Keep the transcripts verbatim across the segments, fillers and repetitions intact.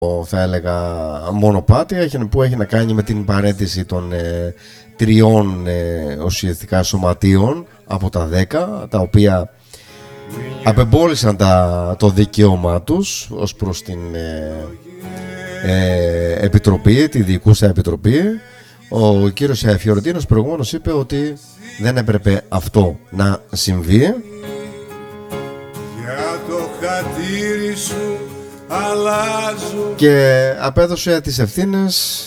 θα έλεγα μονοπάτι που έχει να κάνει με την παραίτηση των ε, τριών ε, ουσιαστικά σωματείων από τα δέκα, τα οποία απεμπόλησαν τα, το δικαίωμά τους ως προς την ε, ε, επιτροπή, τη διοικούσα επιτροπή. Ο κύριος Φιωρεντίνος προηγουμένως είπε ότι δεν έπρεπε αυτό να συμβεί. Για το χατήρι σου αλλάζω και απέδωσε τις ευθύνες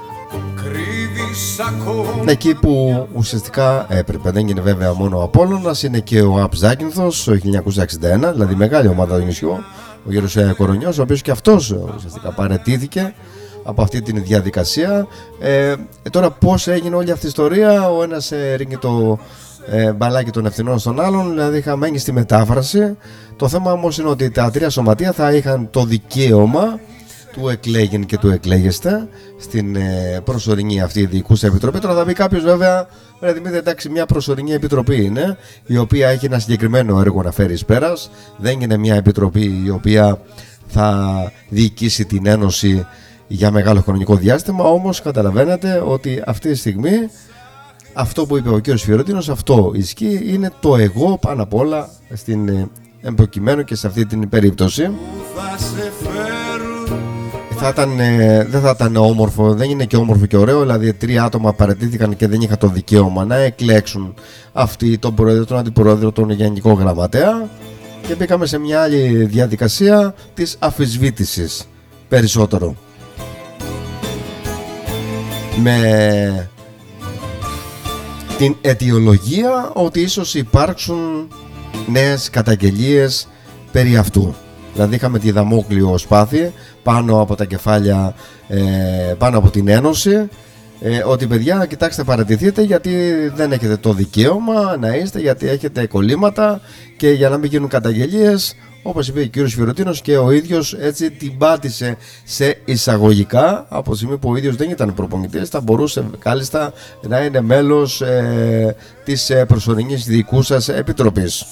εκεί που ουσιαστικά έπρεπε. Δεν είναι βέβαια μόνο ο Απόλλωνας, είναι και ο Απ Ζάκυνθος το χίλια εννιακόσια εξήντα ένα, δηλαδή μεγάλη ομάδα του νησιού, ο κύριος Κορονιός, ο οποίος και αυτός ουσιαστικά παραιτήθηκε από αυτή την διαδικασία. Ε, τώρα πώς έγινε όλη αυτή η ιστορία, ο ένας ε, ρίχνει το ε, μπαλάκι των ευθυνών στον άλλον, δηλαδή είχα μένει στη μετάφραση. Το θέμα όμως είναι ότι τα τρία σωματεία θα είχαν το δικαίωμα του εκλέγεν και του εκλέγεστε στην ε, προσωρινή αυτή διοικούσα επιτροπή. Τώρα θα πει κάποιος βέβαια, δηλαδή εντάξει, μια προσωρινή επιτροπή είναι, η οποία έχει ένα συγκεκριμένο έργο να φέρει εις πέρας. Δεν είναι μια επιτροπή η οποία θα διοικήσει την Ένωση για μεγάλο χρονικό διάστημα. Όμως καταλαβαίνετε ότι αυτή τη στιγμή αυτό που είπε ο κ. Φιωρεντίνος, αυτό ισχύει, είναι το εγώ πάνω απ' όλα στην εμπροκειμένου και σε αυτή την περίπτωση. Θα ήταν, ε, δεν θα ήταν όμορφο, δεν είναι και όμορφο και ωραίο, δηλαδή τρία άτομα παραιτήθηκαν και δεν είχαν το δικαίωμα να εκλέξουν αυτοί τον πρόεδρο, τον αντιπρόεδρο, τον γενικό γραμματέα, και μπήκαμε σε μια άλλη διαδικασία της αμφισβήτησης περισσότερο, με την αιτιολογία ότι ίσως υπάρξουν νέες καταγγελίες περί αυτού. Δηλαδή είχαμε τη δαμόκλειο σπάθη πάνω από τα κεφάλια, ε, πάνω από την Ένωση, ε, ότι παιδιά, κοιτάξτε, παρατηθείτε γιατί δεν έχετε το δικαίωμα να είστε, γιατί έχετε κολλήματα, και για να μην γίνουν καταγγελίες, όπως είπε ο κύριος Φιωρεντίνος, και ο ίδιος έτσι την πάτησε σε εισαγωγικά, από τη στιγμή που ο ίδιος δεν ήταν προπονητής, θα μπορούσε κάλλιστα να είναι μέλος ε, της ε, προσωρινής διοικούσας επιτροπής.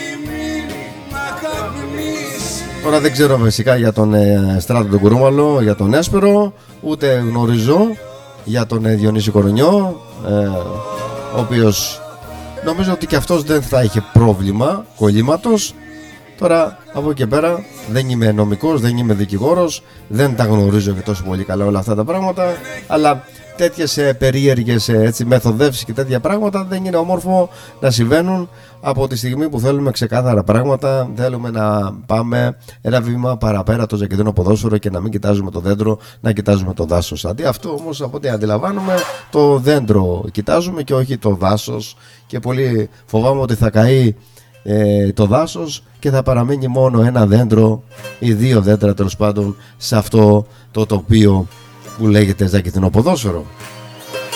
Τώρα δεν ξέρω φυσικά για τον ε, Στράτο τον Κουρούμαλο, για τον Έσπερο, ούτε γνωρίζω για τον ε, Διονύση Κορονιό, ε, ο οποίος νομίζω ότι και αυτός δεν θα είχε πρόβλημα κολλήματος. Τώρα από εκεί και πέρα δεν είμαι νομικός, δεν είμαι δικηγόρος, δεν τα γνωρίζω και τόσο πολύ καλά όλα αυτά τα πράγματα, αλλά τέτοιες ε, περίεργες ε, έτσι, μεθοδεύσεις και τέτοια πράγματα δεν είναι όμορφο να συμβαίνουν από τη στιγμή που θέλουμε ξεκάθαρα πράγματα. Θέλουμε να πάμε ένα βήμα παραπέρα το ζακετίνο ποδόσφαιρο και να μην κοιτάζουμε το δέντρο, να κοιτάζουμε το δάσος. Αντί αυτό όμως, από ό,τι αντιλαμβάνομαι, το δέντρο κοιτάζουμε και όχι το δάσος, και πολύ φοβάμαι ότι θα καεί ε, το δάσος και θα παραμείνει μόνο ένα δέντρο ή δύο δέντρα τέλος πάντων σε αυτό το τοπίο που λέγεται ζακετίνο ποδόσφαιρο.